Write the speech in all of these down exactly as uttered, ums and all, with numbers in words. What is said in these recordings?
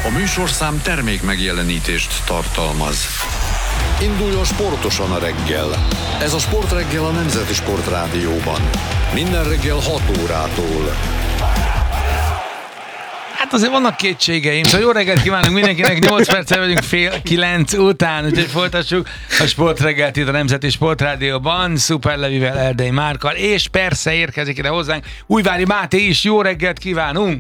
A műsorszám termék megjelenítést tartalmaz. Induljon sportosan a reggel. Ez a Sportreggel a Nemzeti Sportrádióban. Minden reggel hat órától. Hát azért vannak kétségeim. Szóval jó reggelt kívánunk mindenkinek, nyolc perccel vagyunk fél kilenc után, úgyhogy folytassuk a Sportreggelt itt a Nemzeti Sportrádióban, Szuper Levivel, Erdei Márkkal, és persze érkezik ide hozzánk Újvári Máté is. Jó reggelt kívánunk!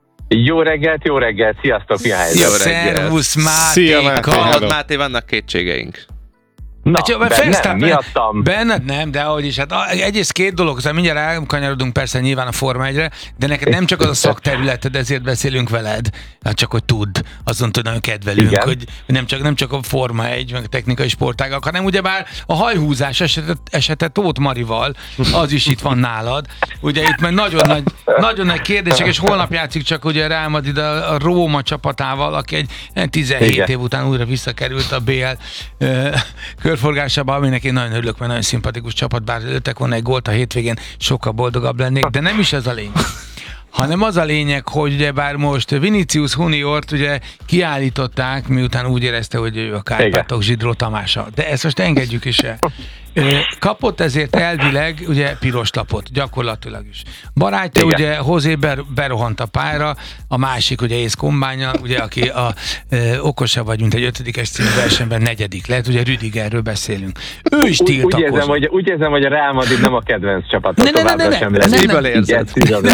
Jó reggelt, jó reggelt, sziasztok, mi a helyzet? Szervusz Máté! Szia, Máté! Máté. Máté, vannak kétségeink. Na, hát, bennem, miattam. Benned nem, de ahogy is. Hát egyrészt két dolog, szóval mindjárt elkanyarodunk persze nyilván a Forma egyre, de neked nem csak az a szakterületed, ezért beszélünk veled, hát csak hogy tudd, azon tudom, kedvelünk, igen, hogy nem csak, nem csak a Forma egy, meg a technikai sportágak, hanem ugyebár a hajhúzás esetet, esetet Tóth Marival, az is itt van nálad. Ugye itt már nagyon nagy, nagyon nagy kérdések, és holnap játszik csak ugye Real Madrid a, a Róma csapatával, aki egy tizenhét igen. év után újra visszakerült a bé el uh, körforgásába, aminek én nagyon örülök, mert nagyon szimpatikus csapat, bár lőttek volna egy gólt a hétvégén, sokkal boldogabb lennék, de nem is ez a lényeg. Hanem az a lényeg, hogy ugye bár most Vinicius Juniort ugye kiállították, miután úgy érezte, hogy ő a Kárpátok Zsidró Tamása. De ezt most engedjük is el. Kapott ezért elvileg ugye piros lapot, gyakorlatilag is. Barátja igen. ugye José ber, berohant a pályára, a másik ugye Ész Kombánya, ugye aki a e, okosabb vagy, mint egy ötödikes című versenyben negyedik lett, ugye Rüdigerről beszélünk. Ő is tiltakozott. Úgy érzem, hogy, úgy érzem, hogy a Real Madrid nem a kedvenc csapatok, ne, ne, ne, ne, sem lesz. Miből érzed?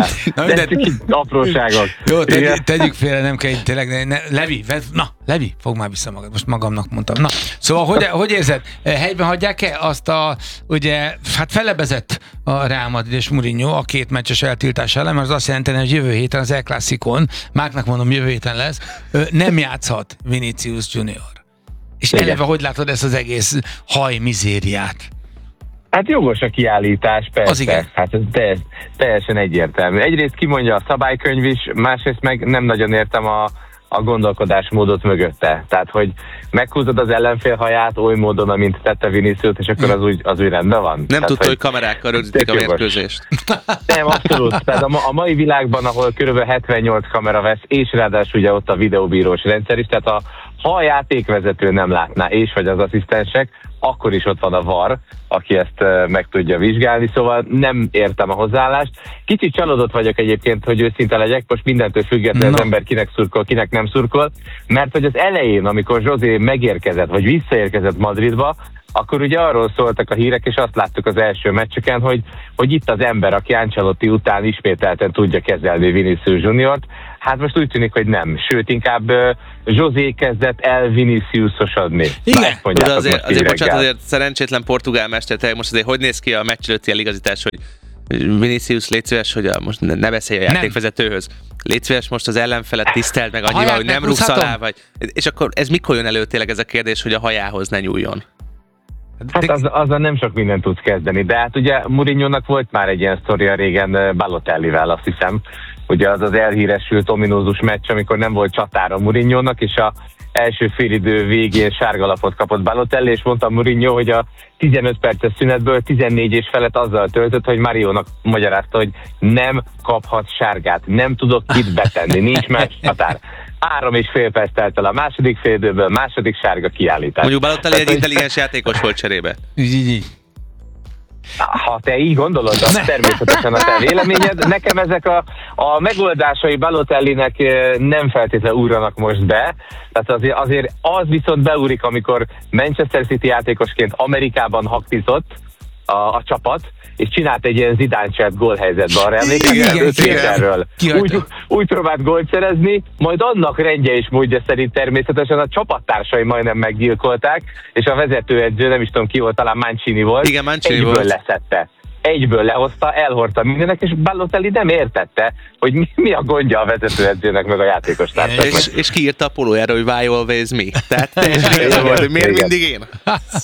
De apróságok. Jó, tegy, tegyük félre, nem kell tényleg, ne, ne, Levi, na, Levi, fogd már vissza magad, most magamnak mondtam. Na, szóval hogy, hogy érzed? Helyben hagyják-e azt a, ugye, hát felebezett a Real Madrid és Mourinho a két meccses eltiltás ellen, mert az azt jelenteni, hogy jövő héten az El Clasicón, Márknak mondom, jövő héten lesz, nem játszhat Vinicius Junior. És igen. eleve hogy látod ezt az egész haj mizériát? Hát jogos a kiállítás, persze. Az igen. Hát ez teljes, teljesen egyértelmű. Egyrészt kimondja a szabálykönyv is, másrészt meg nem nagyon értem a a gondolkodásmódot mögötte. Tehát, hogy meghúzod az ellenfél haját oly módon, amint tette Vinicius, és akkor az úgy, az úgy rendben van. Nem Tehát, tudta, hogy kamerákkal rögzítik a mérkőzést. Nem, abszolút. Tehát a, ma, a mai világban, ahol kb. hetvennyolc kamera vesz, és ráadásul ugye ott a videóbírós rendszer is, tehát a, ha a játékvezető nem látná, és vagy az asszisztensek, akkor is ott van a vé á er, aki ezt uh, meg tudja vizsgálni, szóval nem értem a hozzáállást. Kicsit csalódott vagyok egyébként, hogy őszinte legyek, most mindentől függetlenül az ember kinek szurkol, kinek nem szurkol, mert hogy az elején, amikor José megérkezett, vagy visszaérkezett Madridba, akkor ugye arról szóltak a hírek, és azt láttuk az első meccseken, hogy, hogy itt az ember, aki Ancelotti után ismételten tudja kezelni Vinicius Juniort. Hát most úgy tűnik, hogy nem. Sőt, inkább uh, José kezdett el Viniciusosodni. Igen. De azért, azért bocsánat, azért szerencsétlen portugál mester, tehát most azért hogy néz ki a meccs előtti eligazítás, hogy Vinicius, légy szíves, hogy a, most ne beszélj a játékvezetőhöz. Légy szíves, most az ellenfelet tiszteld meg annyival, hogy nem rúgsz alá, vagy... És akkor ez mikor jön elő tényleg ez a kérdés, hogy a hajához ne nyúljon? Hát az, azzal nem sok mindent tudsz kezdeni, de hát ugye Mourinho-nak volt már egy ilyen sztoria régen Balotellivel, azt hiszem. Ugye az az elhíresült ominózus meccs, amikor nem volt csatára Mourinho-nak, és a első félidő végén sárgalapot kapott Balotelli, és mondta Mourinho, hogy a tizenöt perces szünetből tizennégy és felett azzal töltött, hogy Mariónak magyarázta, hogy nem kaphat sárgát, nem tudok kit betenni, nincs meccs határ. Három és fél perc telt el a második félidőből, második sárga kiállítás. Mondjuk Balotelli egy intelligens játékos volt cserébe. Így, így. Ha te így gondolod, az természetesen a te véleményed. Nekem ezek a, a megoldásai Balotellinek nem feltétlenül újranak most be. Tehát azért, azért az viszont beúrik, amikor Manchester City játékosként Amerikában haktizott a, a csapat, és csinált egy ilyen Zidane-cselt gólhelyzetbe, arra emlékezzel? Úgy, úgy próbált gólt szerezni, majd annak rendje és módja szerint természetesen a csapattársai majdnem meggyilkolták, és a vezetőedző, nem is tudom ki volt, talán Mancini volt, igen, Mancini egyből volt. leszette. Egyből lehozta, elhordta mindenek, és Balotelli nem értette, hogy mi, mi a gondja a vezetőedzőnek, meg a játékos társaknak. És, és kiírta a polójára, hogy why always me. Tehát teljesen igaz volt, hogy miért mindig én?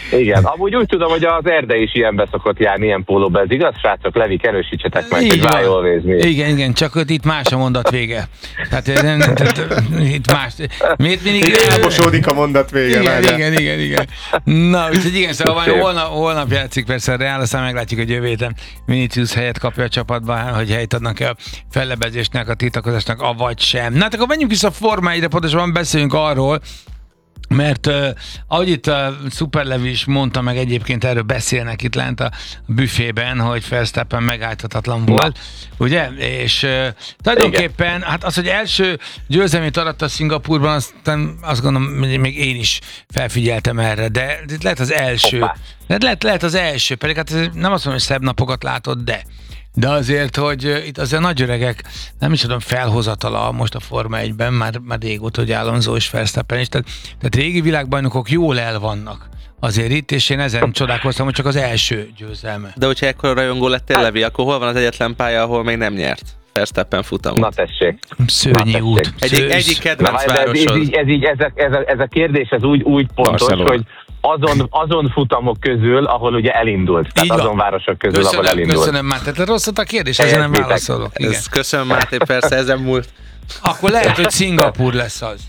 Igen, amúgy úgy tudom, hogy az Erde is ilyenbe szokott járni, ilyen pólóba, ez igaz, srácok? Levik, erősítsetek meg, hogy váljóvézni. Igen, igen, csak ott itt más a mondat vége. Tehát nem, nem, tehát, itt más. Miért mindig... Elmosódik a mondat vége. Igen, igen, igen, igen, igen. Na, úgyhogy igen, szóval holnap, holnap játszik persze a Real, aztán meglátjuk, hogy jövő héten Vinicius helyet kapja a csapatban, hogy helyt adnak-e a fellebezésnek, a tiltakozásnak, avagy sem. Na, hát akkor menjünk vissza a Forma egyre, pontosabban beszéljünk arról, mert uh, ahogy itt a Superlevi is mondta, meg egyébként erről beszélnek itt lent a büfében, hogy Verstappen megállíthatatlan volt, ugye? És uh, tulajdonképpen, igen. Hát az, hogy első győzelmét aratta Szingapurban, aztán azt gondolom, hogy még én is felfigyeltem erre, de itt lehet az első. De lehet, lehet az első, pedig hát nem azt mondom, hogy szebb napokat látod, de De azért, hogy uh, itt azért nagy öregek, nem is tudom, felhozatala most a Forma egyben, már, már régóta, hogy Alonso és Verstappen is, tehát, tehát régi világbajnokok jól el vannak azért itt, és én ezen csodálkoztam, hogy csak az első győzelme. De hogyha ekkora rajongó lettél, Levi, akkor hol van az egyetlen pálya, ahol még nem nyert Verstappen futamot? Na tessék. Szőnyi Na, út. Egyik, egyik kedvenc városod. Ez így, ez, így, ez, a, ez, a, ez a kérdés ez úgy, úgy pontos, Barcelona. Hogy azon, azon futamok közül, ahol ugye elindult. Tehát azon városok közül, köszönöm, ahol elindult. Köszönöm, Máté. Tehát rossz a kérdés, ezzel nem válaszolok. Ez, köszönöm, Máté, persze, ezen múlt. Akkor lehet, hogy Szingapúr lesz az.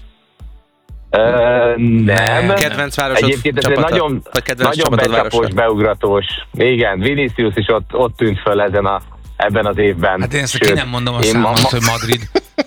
Ö, nem. Kedvenc városod Egyébként ez csapata, egy nagyon, nagyon becsapós, beugratós. Igen, Vinicius is ott, ott tűnt föl ezen a, ebben az évben. Hát én ezt ki nem mondom a számot, hogy Madrid.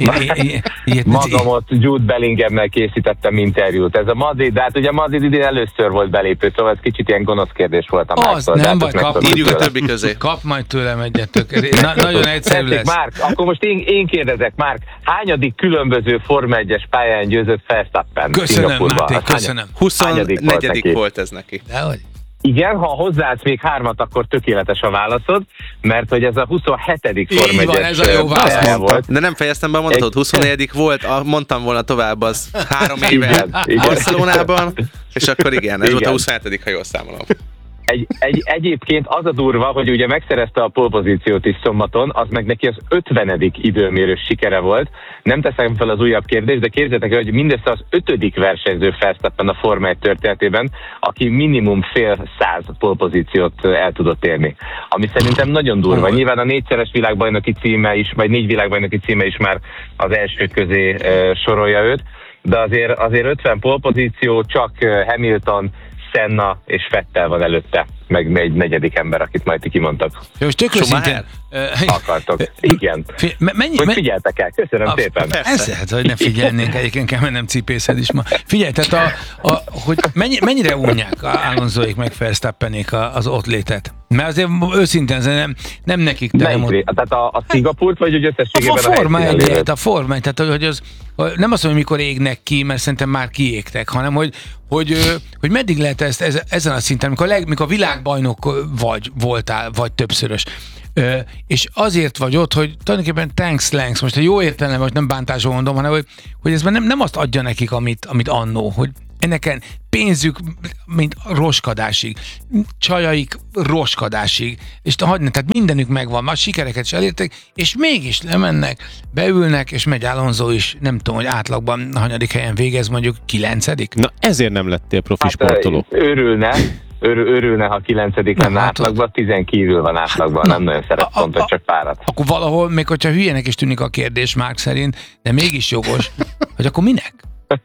Én, én, magam ott Jude Bellingham-mel készítettem interjút. Ez a Madrid, de hát ugye Madrid idén először volt belépő, szóval ez kicsit ilyen gonosz kérdés volt a Az Márktól, nem baj, kap, írjuk a többi közé. Kap majd tőlem egyet tökéletes. Na, nagyon egyszerű lesz. Márk, akkor most én, én kérdezek, Márk, hányadik különböző Forma egyes pályán győzött Verstappen? Köszönöm, Máté, köszönöm. huszonnegyedik volt, volt ez neki. Dehogy? Igen, ha hozzáadsz még hármat, akkor tökéletes a válaszod, mert hogy ez a huszonhetedik Forma egyes van, ez a jó válasz volt. De nem fejeztem be a mondatot, huszonnegyedik volt, mondtam volna tovább az három éve Barcelonában, és akkor igen, ez igen. Volt a huszonhetedik, ha jól számolom. Egy, egy, egyébként az a durva, hogy ugye megszerezte a polpozíciót is szombaton, az meg neki az ötvenedik időmérős sikere volt. Nem teszem fel az újabb kérdést, de képzeljétek el, hogy mindössze az ötödik versenyző Verstappen a Forma egy történetében, aki minimum fél száz polpozíciót el tudott érni. Ami szerintem nagyon durva. Nyilván a négyszeres világbajnoki címe is, vagy négy világbajnoki címe is már az első közé uh, sorolja őt, de azért, azért ötven polpozíció, csak uh, Hamilton, Senna és Vettel van előtte, meg egy negyedik ember, akit majd ti kimondtak. Jó, most tök őszintén. Akartok. Igen. Mennyi, hogy figyeltek el, köszönöm a, szépen. Ez hát, hogy ne figyelnénk, egyébként kell mennem cipészed is ma. Figyelj, tehát a, a, hogy mennyi, mennyire unják Alonsoék meg Verstappenék az ott létet? Mert azért őszintén nem, nem nekik terem. Tehát a, a Szingapurt, vagy hogy összességében a, a Forma egy, a Forma egy, tehát hogy az, nem azt mondom, hogy mikor égnek ki, mert szerintem már kiégtek, hanem hogy, hogy, hogy meddig lehet ezt ezen a szinten, mikor a, leg, mikor a világbajnok vagy, voltál, vagy többszörös. Ö, és azért vagy ott, hogy tulajdonképpen thanks thanks, most a jó értelemben, most nem bántásról mondom, hanem hogy, hogy ez nem, nem azt adja nekik, amit, amit annó, hogy ennek pénzük, mint roskadásig, csajaik roskadásig, és tehát mindenük megvan, már sikereket is elértek, és mégis lemennek, beülnek, és megy Alonso is, nem tudom, hogy átlagban hanyadik helyen végez, mondjuk kilencedik. Na ezért nem lettél profi hát, sportoló. Örülne, Örül, örülne, ha kilencedik lenne átlagban, tizen kívül van átlagban, hát, nem nagyon szeret pontot, csak párat. Akkor valahol, még hogyha hülyének is tűnik a kérdés Márk szerint, de mégis jogos, hogy akkor minek?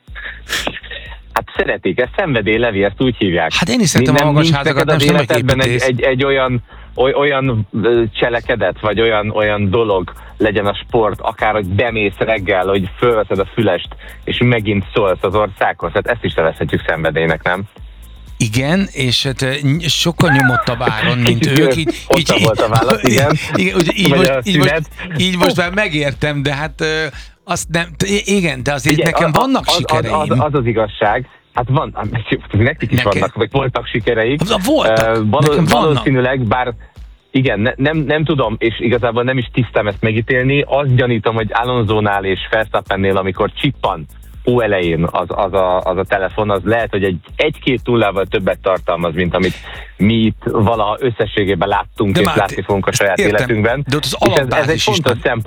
Hát szeretik, ez szenvedély, Levi, ezt úgy hívják. Hát én is szeretem a magas házakat, nem sem egy, egy, egy olyan, oly, olyan cselekedet, vagy olyan, olyan dolog legyen a sport, akár hogy bemész reggel, hogy fölveszed a fülest, és megint szólsz az országhoz, hát ezt is nevezhetjük szenvedélynek, nem? Igen, és hát sokkal nyomottabb áron, mint ők. Így, így, így, volt a válasz, igen. igen úgy, így, most, így, most, így most már megértem, de hát azt nem, igen, de azért igen, nekem vannak az, sikereim. Az az, az az igazság, hát van, nekik is Nekem. vannak, vagy voltak sikereik. Voltak, uh, való, valószínűleg, bár igen, ne, nem, nem tudom, és igazából nem is tisztem ezt megítélni, azt gyanítom, hogy Alonsónál és Verstappennél, amikor csippan ó elején az, az, a, az a telefon, az lehet, hogy egy, egy-két nullával többet tartalmaz, mint amit mi itt valaha összességében láttunk, de és látni fogunk a saját értem, életünkben. De ott az és ez, ez egy fontos szempont.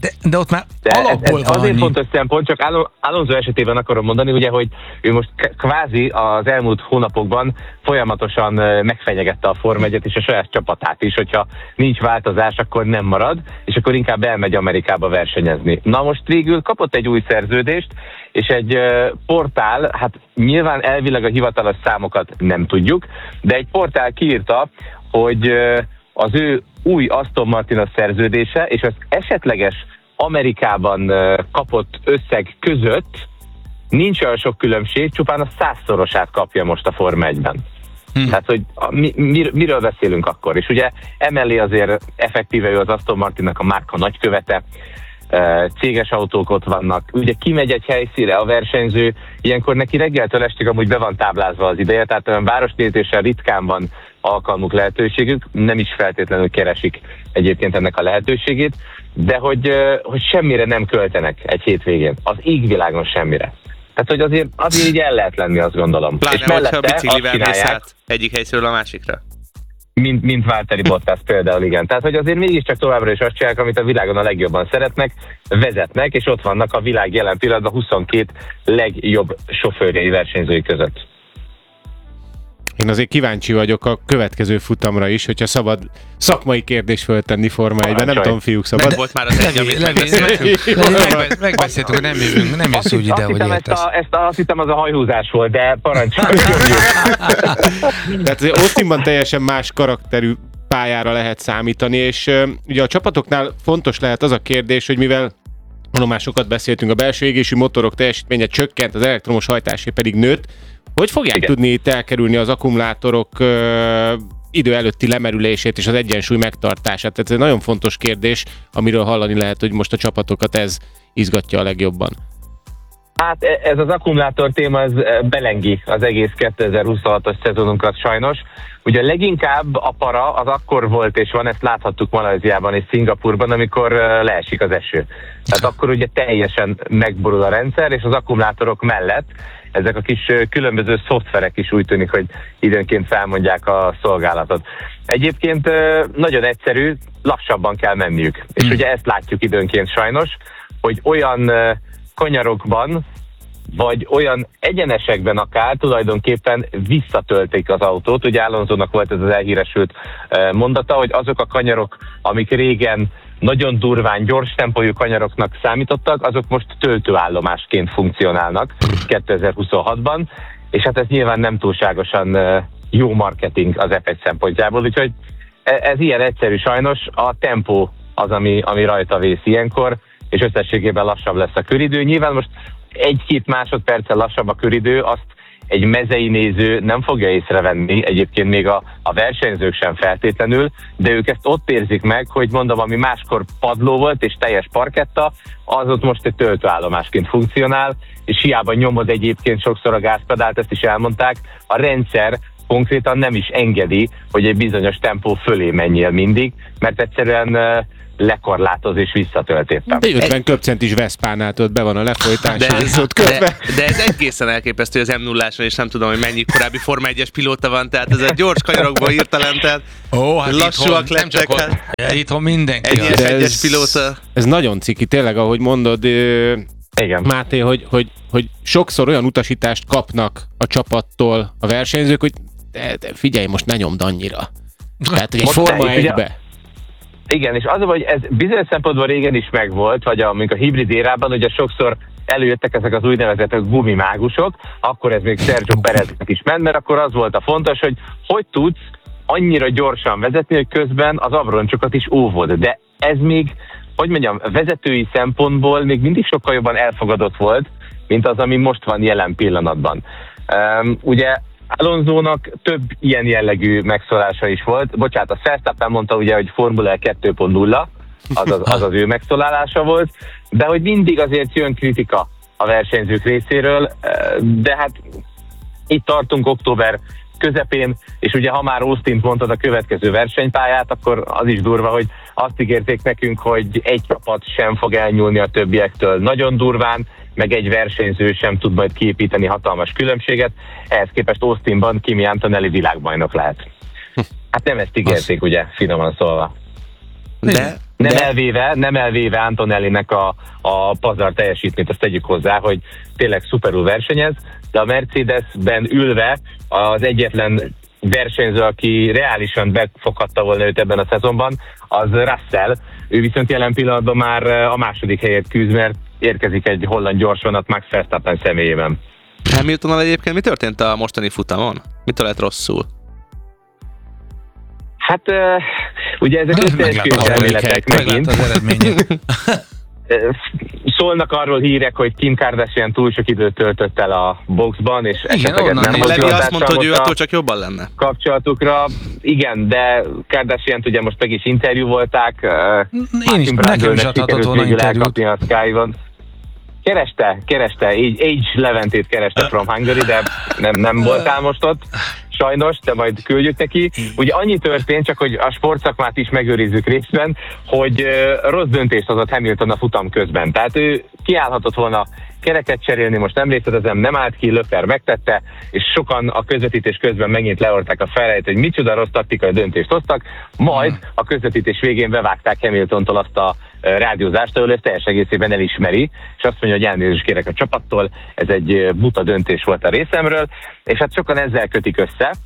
De, de ott már De ez, alapból ez van azért annyi. fontos szempont, csak Alon- Alonso esetében akarom mondani, ugye, hogy ő most k- kvázi az elmúlt hónapokban folyamatosan ö, megfenyegette a Forma egyet és a saját csapatát is, hogyha nincs változás, akkor nem marad, és akkor inkább elmegy Amerikába versenyezni. Na most végül kapott egy új szerződést, és egy ö, portál, hát nyilván elvileg a hivatalos számokat nem tudjuk, de egy portál kiírta, hogy ö, az ő új Aston Martinos szerződése és az esetleges Amerikában kapott összeg között nincs olyan sok különbség, csupán a százszorosát kapja most a Forma egyben. Hm. Tehát, hogy mi, mir, miről beszélünk akkor? És ugye emellé azért effektíve ő az Aston Martinnak a márka nagykövete, céges autók ott vannak. Ugye kimegy egy helyszínre a versenyző, ilyenkor neki reggeltől estig amúgy be van táblázva az ideje, tehát olyan városnézéssel ritkán van alkalmuk, lehetőségük, nem is feltétlenül keresik egyébként ennek a lehetőségét, de hogy, hogy semmire nem költenek egy hétvégén, az égvilágon semmire. Tehát, hogy azért, azért így el lehet lenni, azt gondolom. Pláne, és mellette hogyha biciklivel mész csinálják, át egyik helyszínről a másikra. mint, mint Valtteri Bottas például, igen. Tehát, hogy azért mégiscsak továbbra is azt csinálják, amit a világon a legjobban szeretnek, vezetnek, és ott vannak a világ jelen pillanatban huszonkét legjobb sofőrjei versenyzői között. Én azért kíváncsi vagyok a következő futamra is, hogyha szabad szakmai kérdést föltenni Forma egyben. Nem tudom, fiúk, szabad? De volt már az egy, amit Levi, megbeszéltünk. Levi, Levi, megbeszéltük, hogy nem jövünk, nem jössz úgy ide, azt hogy hittem, ezt, értesz. a, ezt a, azt hittem, az a hajhúzás volt, de parancsolj. Tehát azért Austinban teljesen más karakterű pályára lehet számítani, és uh, ugye a csapatoknál fontos lehet az a kérdés, hogy mivel mondom, már sokat beszéltünk, a belső égésű motorok teljesítménye csökkent, az elektromos hajtásé pedig nőtt, hogy fogják Igen. tudni itt elkerülni az akkumulátorok uh, idő előtti lemerülését és az egyensúly megtartását? Tehát ez egy nagyon fontos kérdés, amiről hallani lehet, hogy most a csapatokat ez izgatja a legjobban. Hát ez az akkumulátor téma, ez belengi az egész kétezer-huszonhatos szezonunkat sajnos. Ugye leginkább a para az akkor volt, és van, ezt láthattuk Malajziában és Szingapurban, amikor leesik az eső. Tehát akkor ugye teljesen megborul a rendszer, és az akkumulátorok mellett ezek a kis különböző szoftverek is úgy tűnik, hogy időnként felmondják a szolgálatot. Egyébként nagyon egyszerű, lassabban kell menniük. És ugye ezt látjuk időnként sajnos, hogy olyan kanyarokban, vagy olyan egyenesekben akár tulajdonképpen visszatöltik az autót. Ugye Alonsónak volt ez az elhíresült mondata, hogy azok a kanyarok, amik régen nagyon durván, gyors tempójú kanyaroknak számítottak, azok most töltőállomásként funkcionálnak kétezer-huszonhatban, és hát ez nyilván nem túlságosan jó marketing az ef egy szempontjából, úgyhogy ez ilyen egyszerű sajnos, a tempó az, ami, ami rajta vész ilyenkor, és összességében lassabb lesz a köridő. Nyilván most egy-két másodperccel lassabb a köridő, azt egy mezei néző nem fogja észrevenni, egyébként még a, a versenyzők sem feltétlenül, de ők ezt ott érzik meg, hogy mondom, ami máskor padló volt és teljes parketta, az ott most egy töltőállomásként funkcionál, és hiába nyomod egyébként sokszor a gázpedált, ezt is elmondták, a rendszer konkrétan nem is engedi, hogy egy bizonyos tempó fölé menjél mindig, mert egyszerűen lekorlátoz és visszatölt éppen. De ötven köbcentis Veszpánál tudod, be van a lefolytás, De, és ott de, kötve. de ez egészen elképesztő az em nulláson, és nem tudom, hogy mennyi korábbi Forma egyes pilóta van, tehát ez a gyors kanyarokból hirtelen, tehát Ó, hát lassúak itthon, nem csak lettek. ott, Hát, itthon mindenki. egy az. De egyes ez- pilóta. Ez nagyon ciki, tényleg, ahogy mondod, ö, Igen. Máté, hogy, hogy, hogy sokszor olyan utasítást kapnak a csapattól a versenyzők, hogy de, de figyelj, most ne nyomd annyira. Tehát, hogy egy Most Forma ne, ugye- egybe. Igen, és az, hogy ez bizonyos szempontból régen is megvolt, vagy a, a hibrid érában, ugye sokszor előjöttek ezek az úgynevezett gumimágusok, akkor ez még Sergio Pereznek is ment, mert akkor az volt a fontos, hogy hogy tudsz annyira gyorsan vezetni, hogy közben az abroncsokat is óvod. De ez még, hogy mondjam, vezetői szempontból még mindig sokkal jobban elfogadott volt, mint az, ami most van jelen pillanatban. Um, ugye Alonsónak több ilyen jellegű megszólása is volt. Bocsánat, a Verstappen mondta ugye, hogy Formula kettő pont nulla, az az, az az ő megszólalása volt, de hogy mindig azért jön kritika a versenyzők részéről, de hát itt tartunk október közepén, és ugye ha már Austint mondtad a következő versenypályát, akkor az is durva, hogy azt ígérték nekünk, hogy egy csapat sem fog elnyúlni a többiektől nagyon durván, meg egy versenyző sem tud majd kiépíteni hatalmas különbséget, ehhez képest Austinban Kimi Antonelli világbajnok lehet. Hát nem ezt ígérték, ugye, finoman szólva. De Nem De... elvéve, nem elvéve Antonellinek a, a pazar teljesítményt, azt tegyük hozzá, hogy tényleg szuperul versenyez, de a Mercedesben ülve az egyetlen versenyző, aki reálisan befoghatta volna őt ebben a szezonban, az Russell. Ő viszont jelen pillanatban már a második helyet küzd, mert érkezik egy holland gyorsvonat Max Verstappen személyében. Hamiltonnal egyébként mi történt a mostani futamon? Mitől lett rosszul? Hát uh, ugye ezek összeesküvés elméletek megint. Az eredmények. Szólnak arról hírek, hogy Kim Kardashian túl sok időt töltött el a boxban, és esetleg nem volt Levi azt mondta, hogy ő attól csak jobban lenne. Kapcsolatukra. Igen, de Kardashiant ugye most meg is interjú volták. Én is, nekem is adhatott volna interjút. A Sky-ban. Kereste, kereste, Age Leventét kereste from Hungary, de nem, nem voltál most ott. Sajnos, de majd küldjük neki. Ugye annyi történt, csak hogy a sportszakmát is megőrizzük részben, hogy uh, rossz döntést hozott Hamilton a futam közben. Tehát ő kiállhatott volna kereket cserélni, most nem részletezem, nem állt ki, Leclerc megtette, és sokan a közvetítés közben megint leorták a felejt, hogy micsoda rossz taktikai döntést hoztak, majd a közvetítés végén bevágták Hamiltontól azt a rádiózást, ahol ezt teljes egészében elismeri, és azt mondja, hogy elnézést kérek a csapattól, ez egy buta döntés volt a részemről, és hát sokan ezzel kötik össze,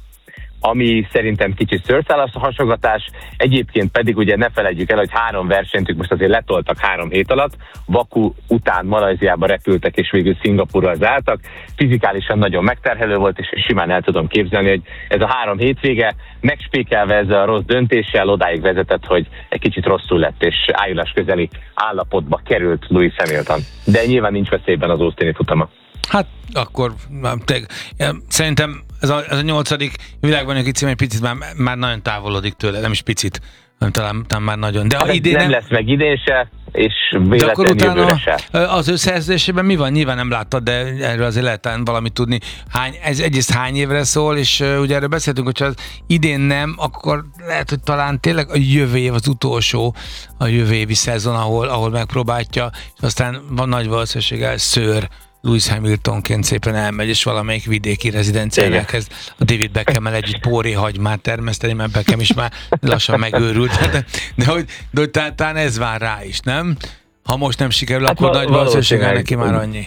ami szerintem kicsit szőrszálas hasogatás, egyébként pedig ugye ne felejtjük el, hogy három versenyt most azért letoltak három hét alatt, Baku után Malajziába repültek, és végül Szingapúrral zártak, fizikálisan nagyon megterhelő volt, és simán el tudom képzelni, hogy ez a három hétvége megspékelve ezzel a rossz döntéssel odáig vezetett, hogy egy kicsit rosszul lett, és ájulás közeli állapotba került Lewis Hamilton. De nyilván nincs veszélyben az austini futama. Hát akkor te, szerintem ez a, ez a nyolcadik világbajnoki cím egy picit már, már nagyon távolodik tőle, nem is picit, nem talán, talán már nagyon. De hát idén nem, nem lesz meg idén se, és véletlenül jövőre se. Az ő szerződésében mi van? Nyilván nem láttad, de erről azért lehet valamit tudni. Hány, ez egyrészt hány évre szól, és uh, ugye erről beszéltünk, hogyha az idén nem, akkor lehet, hogy talán tényleg a jövő év az utolsó, a jövő évi szezon, ahol, ahol megpróbálja, és aztán van nagy valószínűséggel szőr Lewis Hamiltonként szépen elmegy, és valamelyik vidéki rezidencián elkezd a David Beckham-mel együtt póri hagymát termeszteni, mert Beckham is már lassan megőrült. De, de, de hogy, de, hogy talán ez vár rá is, nem? Ha most nem sikerül, hát akkor val- nagy valószínűséggel neki már annyi.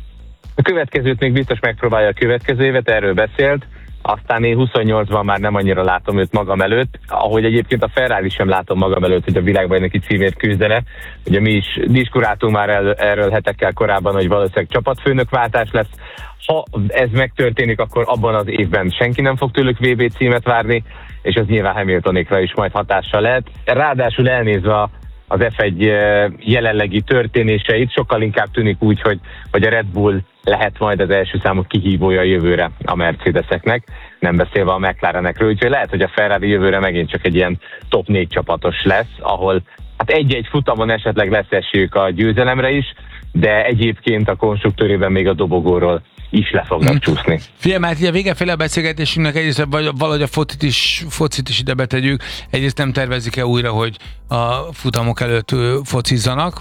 A következőt még biztos megpróbálja a következő évet, erről beszélt. Aztán én huszonnyolcban már nem annyira látom őt magam előtt, ahogy egyébként a Ferrari sem látom magam előtt, hogy a világbajnoki címért küzdene. Ugye mi is diskuráltunk már el, erről hetekkel korábban, hogy valószínűleg csapatfőnökváltás lesz. Ha ez megtörténik, akkor abban az évben senki nem fog tőlük vé bé címet várni, és az nyilván Hamiltonékra is majd hatással lehet. Ráadásul elnézve az ef egy jelenlegi történéseit, sokkal inkább tűnik úgy, hogy, hogy a Red Bull lehet majd az első számú kihívója a jövőre a Mercedeseknek, nem beszélve a McLarenekről, úgyhogy lehet, hogy a Ferrari jövőre megint csak egy ilyen top négy csapatos lesz, ahol hát egy-egy futamon esetleg lesz esélyük a győzelemre is, de egyébként a konstruktőrében még a dobogóról is le fognak csúszni. Figyelj, mert így a vége fele a beszélgetésünknek egyrészt valahogy a focit is, focit is ide betegyük, egyrészt nem tervezik-e újra, hogy a futamok előtt focizzanak,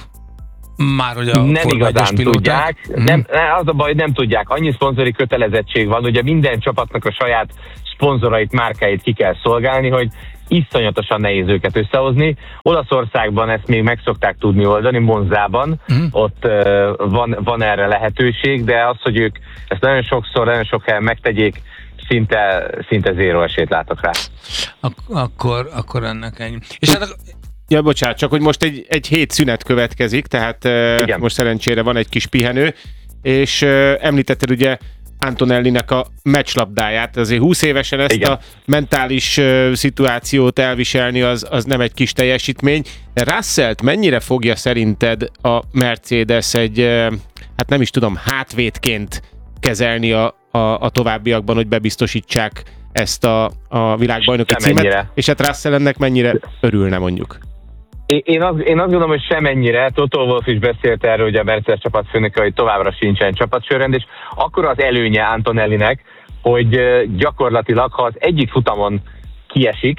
már hogy a nem igazán tudják, hmm. nem, az a baj, hogy nem tudják, annyi szponzori kötelezettség van, ugye minden csapatnak a saját szponzorait, márkáit ki kell szolgálni, hogy iszonyatosan nehéz őket összehozni. Olaszországban ezt még meg szokták tudni oldani, Monzában, mm. ott uh, van, van erre lehetőség, de az, hogy ők ezt nagyon sokszor, nagyon sok helyen megtegyék, szinte, szinte zéro esélyt látok rá. Ak- akkor, akkor ennek ennyi. És hát Ja, bocsánat, csak hogy most egy, egy hét szünet következik, tehát uh, most szerencsére van egy kis pihenő, és uh, említetted ugye Antonellinek a meccslabdáját, azért húsz évesen ezt Igen. a mentális uh, szituációt elviselni, az, az nem egy kis teljesítmény, de Russellt mennyire fogja szerinted a Mercedes egy, uh, hát nem is tudom, hátvédként kezelni a, a, a továbbiakban, hogy bebiztosítsák ezt a, a világbajnoki címet, és hát Russell ennek mennyire örülne mondjuk? Én azt, én azt gondolom, hogy semennyire. Toto Wolff is beszélt erről, hogy a Mercedes csapatfőnöke, hogy továbbra sincsen csapatsörrend, és akkor az előnye Antonellinek, hogy gyakorlatilag, ha az egyik futamon kiesik,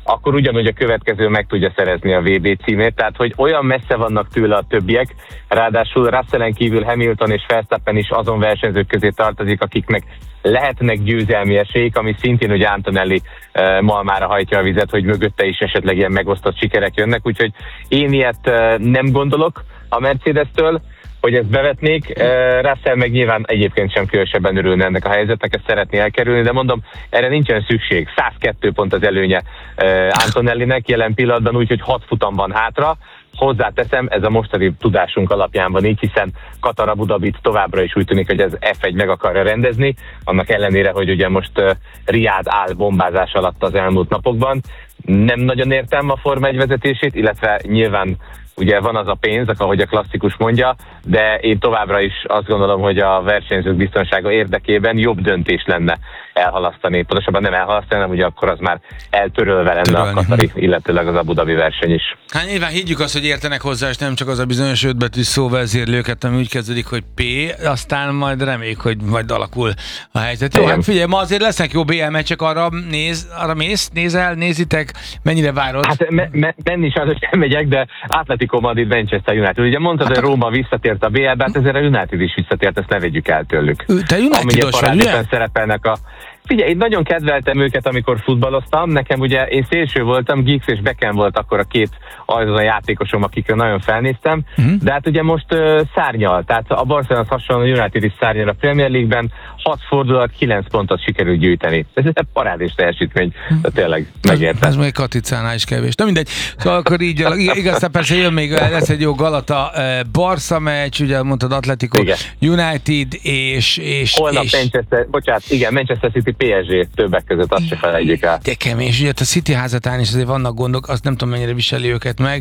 akkor ugyanúgy a következő meg tudja szerezni a vé bé címét, tehát hogy olyan messze vannak tőle a többiek, ráadásul Russellen kívül Hamilton és Verstappen is azon versenyzők közé tartozik, akiknek lehetnek győzelmi esélyek, ami szintén ugye Antonelli uh, malmára hajtja a vizet, hogy mögötte is esetleg ilyen megosztott sikerek jönnek, úgyhogy én ilyet uh, nem gondolok a Mercedes-től, hogy ezt bevetnék. Uh, Russell meg nyilván egyébként sem különösebben örülne ennek a helyzetnek, ezt szeretné elkerülni, de mondom, erre nincsen szükség. száz kettő pont az előnye uh, Antonellinek jelen pillanatban, úgyhogy hat futam van hátra. Hozzáteszem, ez a mostani tudásunk alapján van így, hiszen Katar Abu Dhabit továbbra is úgy tűnik, hogy ez ef egy meg akarja rendezni, annak ellenére, hogy ugye most uh, Riad áll bombázás alatt az elmúlt napokban. Nem nagyon értem a Forma egy vezetését, illetve nyilván ugye van az a pénz, ahogy a klasszikus mondja, de én továbbra is azt gondolom, hogy a versenyzők biztonsága érdekében jobb döntés lenne elhalasztani. Pontosabban nem elhalasztani, hanem ugye akkor az már eltörölve lenne Törölni. a katari, illetőleg az Abu Dhabi verseny is. Hát nyilván higgyük azt, hogy értenek hozzá, és nem csak az a bizonyos ötbetűs szó vezérli őket, ami úgy kezdődik, hogy P, aztán majd reméljük, hogy majd alakul a helyzet. Jó, hát figyelj, ma azért lesznek jó bé el meccsek, arra néz, arra mész, nézel, nézitek, mennyire várod? Hát me- me- menni is az, hogy nem megyek, de Atletico Madrid, Manchester United. Ugye mondtad, hogy Róma visszatért a bé el-be, hát ezért a United is visszatért, ezt ne vegyük el tőlük. Te United-os vagy, ugye? Szerepelnek a... Figyelj, én nagyon kedveltem őket, amikor futballoztam. Nekem ugye, én szélső voltam, Giggs és Beckham volt akkor a két azon a játékosom, akikre nagyon felnéztem. Uh-huh. De hát ugye most uh, szárnyal, tehát a Barcelona hasonlóan a United is szárnyal a Premier League-ben, hat fordulat, kilenc pontot sikerült gyűjteni. Ez egy parádés teljesítmény, de tényleg megértem. Ez még Katicánál is kevés. Na mindegy, szóval akkor így, igazán persze jön még, lesz egy jó Galata Barca meccs, ugye mondtad Atletico igen. United és... és Holnap és... Manchester, bocsánat, igen, Manchester City pé es gé többek között, azt se felejtjük el. De kemény, és ugye a City házatán is azért vannak gondok, azt nem tudom mennyire viseli őket meg,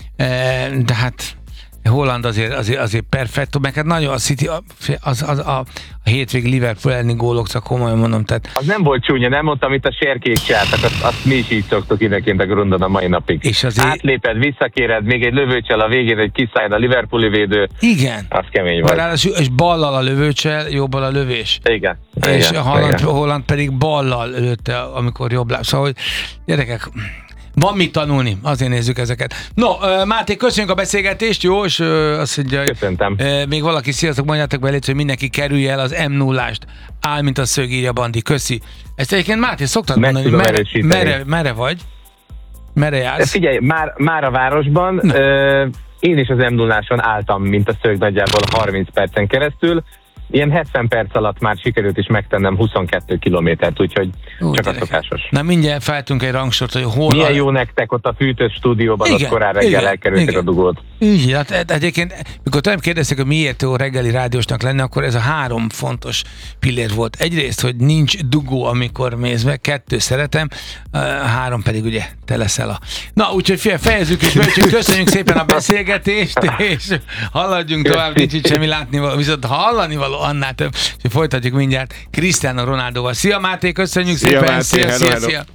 de hát Holland azért, azért, azért perfekt, meg hát nagyon a City, az, az, az a, a hétvég Liverpool elleni gólok, csak komolyan mondom. Tehát... Az nem volt csúnya, nem mondtam, itt a sérkék csináltak, azt, azt mi is így szoktuk ideként a grundon a mai napig. És azért... Átléped, visszakéred, még egy lövőcsel a végén, hogy kiszálljon a Liverpooli védő. Igen. Az kemény volt. Ráadásul, és ballal a lövőcsel, jobbal a lövés. Igen. És igen, Holland, igen. Holland pedig ballal lőtte, amikor jobb láb. Szóval, hogy gyerekek, van mit tanulni, azért nézzük ezeket. No, Máté, köszönjük a beszélgetést, jó, és azt mondja, köszöntem. Még valaki, sziasztok, mondjátok be, hogy mindenki kerülje el az em nullást, áll, mint a szög, írja Bandi, köszi. Ezt egyébként Máté szoktad meg mondani, merre, merre, merre vagy? Merre jársz? Figyelj, már, már a városban, ö, én is az em nulláson álltam, mint a szög nagyjából harminc percen keresztül. Ilyen hetven perc alatt már sikerült is megtennem huszonkettő kilométert, úgyhogy Ú, csak gyerek. A szokásos. Na mindjárt feltünk egy rangsort, hogy hol... Milyen a... jó nektek ott a fűtött stúdióban, igen, ott korán reggel elkerültek a dugót. Igen, hát egyébként, mikor tőlem kérdezték, hogy miért jó reggeli rádiósnak lenne, akkor ez a három fontos pillér volt. Egyrészt, hogy nincs dugó, amikor mész meg, kettő szeretem, három pedig ugye te leszel a... Na, úgyhogy fél, fejezzük és bölcsünk, köszönjük szépen a beszélgetést, és haladjunk tovább, nincs itt semmi látnivaló, viszont hallani való annál több, és folytatjuk mindjárt Cristiano Ronaldoval. Szia Máté, köszönjük szia, szépen! Máté, szia, hello, szia, hello. szia!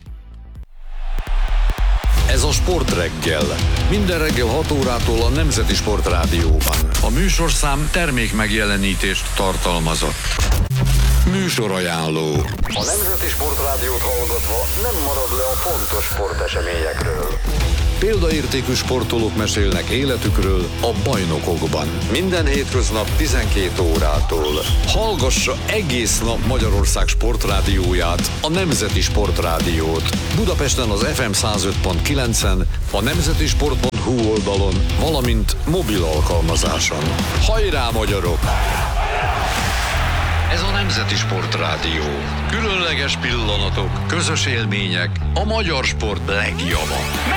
Ez a Sportreggel. Minden reggel hat órától a Nemzeti Sportrádióban. A műsorszám termék megjelenítést tartalmazott. Műsorajánló. A Nemzeti Sportrádiót hallgatva nem marad le a fontos sporteseményekről. Példaértékű sportolók mesélnek életükről a bajnokokban. Minden hétköznap tizenkét órától. Hallgassa egész nap Magyarország sportrádióját, a Nemzeti Sportrádiót. Budapesten az ef em száz öt pont kilencen, a nemzetisport pont hu oldalon, valamint mobil alkalmazáson. Hajrá magyarok! Ez a Nemzeti Sportrádió. Különleges pillanatok, közös élmények, a magyar sport legjava.